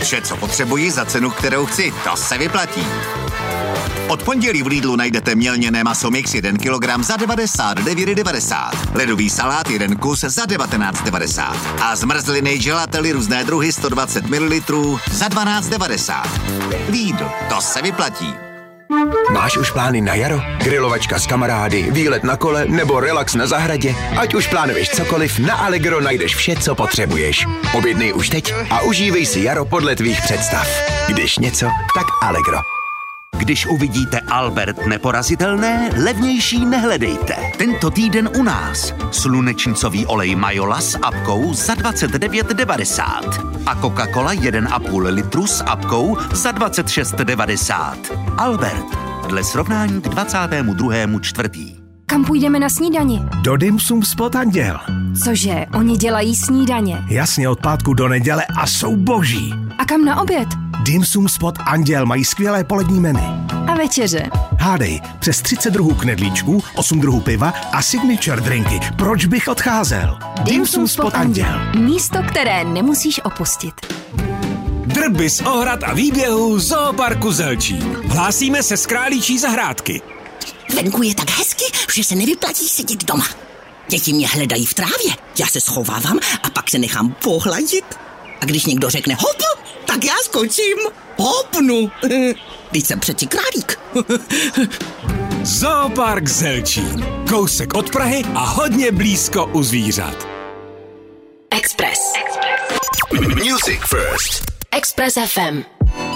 Vše, co potřebuji za cenu, kterou chci, to se vyplatí. Od pondělí v Lidlu najdete mělněné maso mix 1 kg za 99,90. Ledový salát 1 kus za 19,90. A zmrzliny gelately různé druhy 120 ml za 12,90. Lidl, to se vyplatí. Máš už plány na jaro? Grilovačka s kamarády, výlet na kole nebo relax na zahradě? Ať už plánuješ cokoliv, na Allegro najdeš vše, co potřebuješ. Objednej už teď a užívej si jaro podle tvých představ. Když něco, tak Allegro. Když uvidíte Albert neporazitelné, levnější nehledejte. Tento týden u nás. Slunečnicový olej Majola s apkou za 29,90. A Coca-Cola 1,5 litru s apkou za 26,90. Albert. Dle srovnání k 22.4. Kam půjdeme na snídani? Do Dim Sum Spot Anděl. Cože, oni dělají snídaně? Jasně, od pátku do neděle a jsou boží. A kam na oběd? Dim Sum Spot Anděl mají skvělé polední menu. A večeře? Hádej, přes 30 druhů knedlíčků, 8 druhů piva a signature drinky. Proč bych odcházel? Dim Sum Spot Anděl. Místo, které nemusíš opustit. Drby z ohrad a výběhů Zooparku Zelčín. Hlásíme se z Králíčí zahrádky. Venku je tak hezky, že se nevyplatí sedět doma. Děti mě hledají v trávě, já se schovávám a pak se nechám pohladit. A když někdo řekne hop, tak já skočím. Hopnu. Vždyť jsem přeci králík. Zoopark Zelčín. Kousek od Prahy a hodně blízko u zvířat. Express. Music First. Express FM.